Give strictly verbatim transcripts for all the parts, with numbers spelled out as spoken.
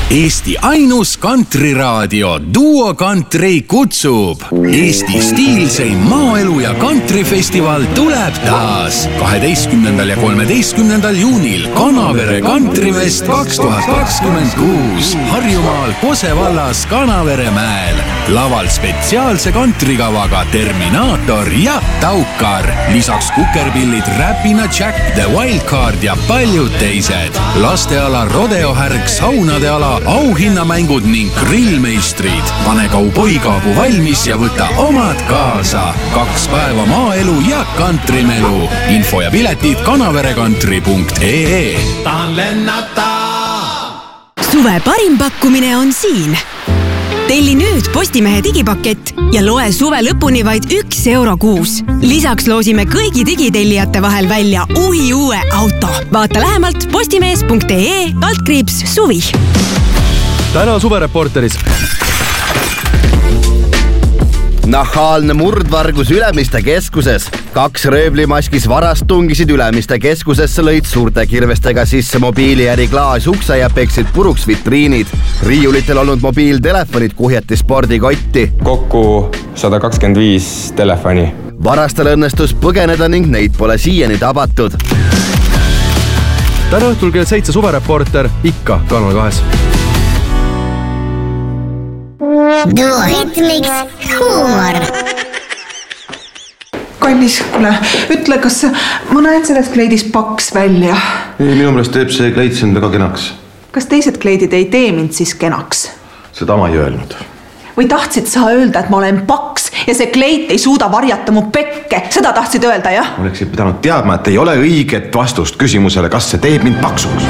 Eesti ainus kantriraadio Duo Country kutsub. Eesti stiilseim maaelu ja kantrifestival tuleb taas kaheteistkümnendal ja kolmeteistkümnendal juunil Kanavere Kantrifest kaks tuhat kakskümmend kuus Harjumaal Kose vallas Kanavere mäel. Laval spetsiaalse kantrikavaga Terminaator ja Taukar. Lisaks kukerpillid Räpina Jack, The Wildcard ja paljud teised. Lasteala rodeohärg, saunade ala, auhinnamängud ning grillmeistrid. Pane kauboikaabu valmis ja võta omad kaasa. Kaks päeva maaelu ja kantrimelu. Info ja piletid kanaverekantri punkt ee. Tahan lennata! Suve parim pakkumine on siin. Telli nüüd Postimehe digipakett ja loe suve lõpuni vaid üks euro kuus. Lisaks loosime kõigi digitellijate vahel välja uhi uue auto. Vaata lähemalt postimees punkt ee kaldkriips suvi. Täna suvereporteris. Nahaalne murdvargus Ülemiste keskuses. Kaks röövlimaskis varast tungisid Ülemiste keskusesse, lõid suurte kirvestega sisse mobiiliäri klaasukse ja peksid puruks vitriinid. Riiulitel olnud mobiiltelefonid kuhjati spordikotti. Kokku sada kakskümmend viis telefoni. Varastel õnnestus põgeneda ning neid pole siiani tabatud. Täna õhtul kell seitse suvereporter ikka Kanal kahes. Duo Hitmix huumor. Kallis, kuule, ütle, kas ma näen selles kleidis paks välja? Ei, minu meelest teeb see kleid sind väga kenaks. Kas teised kleidid ei tee mind siis kenaks? Seda ma ei öelnud. Või tahtsid sa öelda, et ma olen paks ja see kleid ei suuda varjata mu pekke? Seda tahtsid öelda, jah? Oleksid pidanud teadma, et ei ole õiget vastust küsimusele, kas see teeb mind paksuks.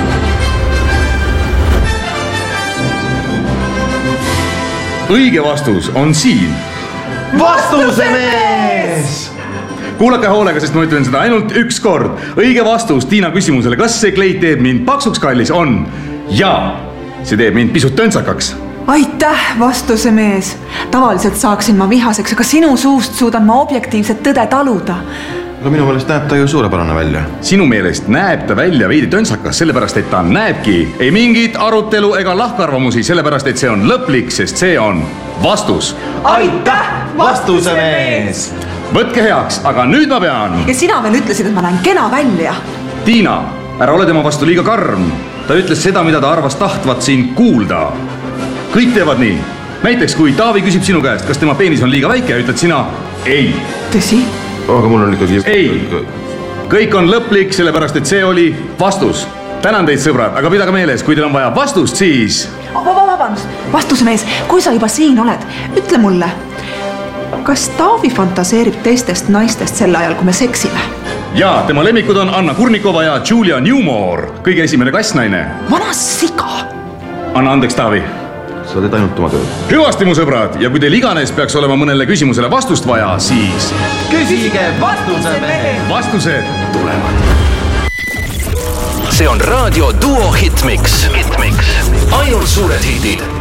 Õige vastus on siin. Vastuse mees! Kuulake hoolega, sest ma ütlen seda ainult üks kord. Õige vastus Tiina küsimusele, kas see kleid teeb mind paksuks, kallis, on jaa. See teeb mind pisut töntsakaks. Aitäh, vastuse mees. Tavaliselt saaksin ma vihaseks, aga sinu suust suudan ma objektiivset tõde taluda. Aga minu meelest näeb ta ju suurepärane välja. Sinu meelest näeb ta välja veidi töntsakas, sellepärast, et ta näebki ei mingit arutelu ega lahkarvamusi, sellepärast, et see on lõplik, sest see on vastus. Aitäh, vastuse mees! Võtke heaks, aga nüüd ma pean. Ja sina veel ütlesid, et ma näen kena välja. Tiina, ära ole tema vastu liiga karm. Ta ütles seda, mida ta arvas tahtvat sind kuulda. Kõik teevad nii. Näiteks, kui Taavi küsib sinu käest, kas tema peenis on liiga väike, ütled sina ei. Tõsi? Aga mul on ikkagi... Ei. Kõik on lõplik, sellepärast, et see oli vastus. Tänan teid, sõbrad, aga pidage meeles, kui teil on vaja vastust, siis... Vabandust, vastuse mees, kui sa juba siin oled, ütle mulle, kas Taavi fantaseerib teistest naistest sel ajal, kui me seksime? Jaa, tema lemmikud on Anna Kurnikova ja Julia Newmore, kõige esimene kassnaine. Vana siga! Anna andeks, Taavi. Sa teed ainult oma tööd. Hüvasti, mu sõbrad, ja kui teil iganes peaks olema mõnele küsimusele vastust vaja, siis... Küsige vastuse mehe! Vastused tulevad. See on raadio Duo Hitmix. Hitmix. Ainult suured hitid.